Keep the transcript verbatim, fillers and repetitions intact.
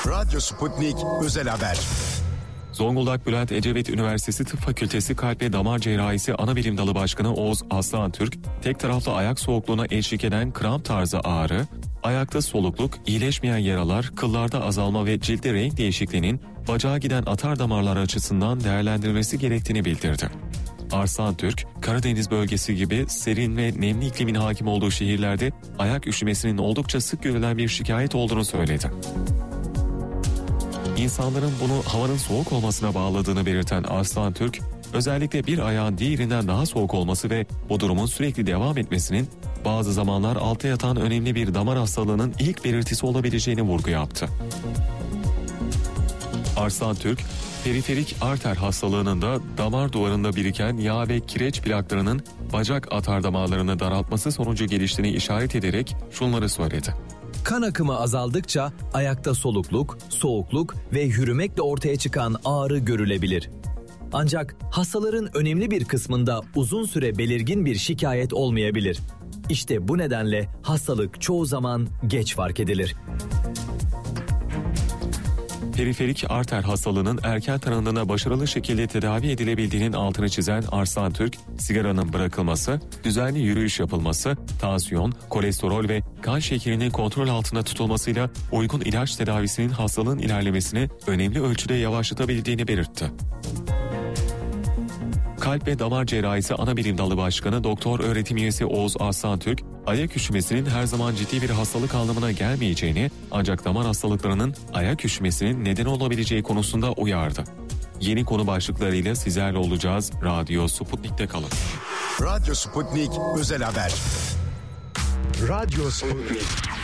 Radyo Sputnik Özel Haber. Zonguldak Bülent Ecevit Üniversitesi Tıp Fakültesi Kalp ve Damar Cerrahisi Anabilim Dalı Başkanı Oğuz Aslantürk, tek taraflı ayak soğukluğuna eşlik eden kramp tarzı ağrı, ayakta solukluk, iyileşmeyen yaralar, kıllarda azalma ve ciltte renk değişikliğinin bacağa giden atar damarlar açısından değerlendirilmesi gerektiğini bildirdi. Arslan-Türk, Karadeniz bölgesi gibi serin ve nemli iklimin hakim olduğu şehirlerde ayak üşümesinin oldukça sık görülen bir şikayet olduğunu söyledi. İnsanların bunu havanın soğuk olmasına bağladığını belirten Arslan-Türk, özellikle bir ayağın diğerinden daha soğuk olması ve bu durumun sürekli devam etmesinin bazı zamanlar altta yatan önemli bir damar hastalığının ilk belirtisi olabileceğini vurgu yaptı. Arslan-Türk, periferik arter hastalığının da damar duvarında biriken yağ ve kireç plaklarının bacak atar damarlarını daraltması sonucu geliştiğini işaret ederek şunları söyledi. Kan akımı azaldıkça ayakta solukluk, soğukluk ve yürümekle ortaya çıkan ağrı görülebilir. Ancak hastaların önemli bir kısmında uzun süre belirgin bir şikayet olmayabilir. İşte bu nedenle hastalık çoğu zaman geç fark edilir. Periferik arter hastalığının erken tanındığına başarılı şekilde tedavi edilebildiğinin altını çizen Arslan-Türk, sigaranın bırakılması, düzenli yürüyüş yapılması, tansiyon, kolesterol ve kan şekerinin kontrol altında tutulmasıyla uygun ilaç tedavisinin hastalığın ilerlemesini önemli ölçüde yavaşlatabildiğini belirtti. Kalp ve Damar Cerrahisi Anabilim Dalı Başkanı Doktor Öğretim Üyesi Oğuz Aslantürk, ayak üşümesinin her zaman ciddi bir hastalık anlamına gelmeyeceğini, ancak damar hastalıklarının ayak üşümesinin neden olabileceği konusunda uyardı. Yeni konu başlıklarıyla sizlerle olacağız. Radyo Sputnik'te kalın. Radyo Sputnik Özel Haber. Radyo Sputnik.